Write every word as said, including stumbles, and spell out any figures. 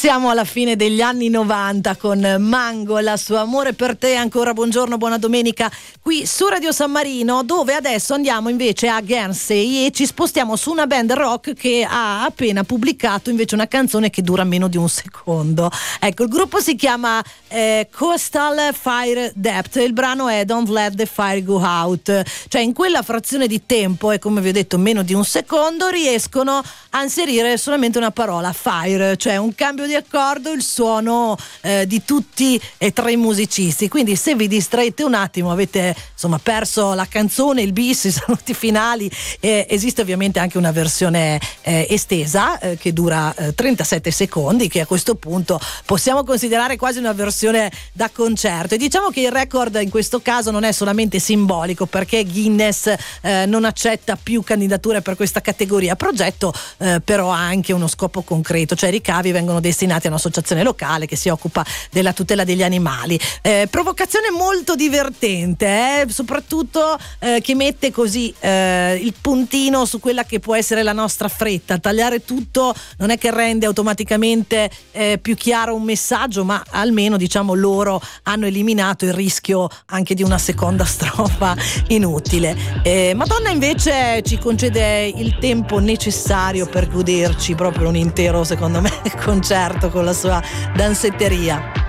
siamo alla fine degli anni novanta con Mango e la sua Amore per te. Ancora buongiorno, buona domenica qui su Radio San Marino, dove adesso andiamo invece a Guernsey e ci spostiamo su una band rock che ha appena pubblicato invece una canzone che dura meno di un secondo. Ecco, il gruppo si chiama eh, Coastal Fire Depth e il brano è Don't Let the Fire Go Out. Cioè, in quella frazione di tempo, e come vi ho detto meno di un secondo, riescono a inserire solamente una parola, fire, cioè un cambio di accordo, il suono eh, di tutti e tre i musicisti. Quindi se vi distraete un attimo, avete insomma perso la canzone, il bis, i saluti finali. Eh, esiste ovviamente anche una versione eh, estesa eh, che dura eh, trentasette secondi, che a questo punto possiamo considerare quasi una versione da concerto. E diciamo che il record in questo caso non è solamente simbolico, perché Guinness eh, non accetta più candidature per questa categoria. Progetto eh, però ha anche uno scopo concreto, cioè i ricavi vengono destinati a un'associazione locale che si occupa della tutela degli animali. Eh, provocazione molto divertente, eh, soprattutto eh, che mette così eh, il puntino su quella che può essere la nostra fretta. Tagliare tutto non è che rende automaticamente eh, più chiaro un messaggio, ma almeno diciamo loro hanno eliminato il rischio anche di una seconda strofa inutile. Eh, Madonna invece ci concede il tempo necessario per goderci proprio un intero, secondo me, concerto con la sua danzetteria.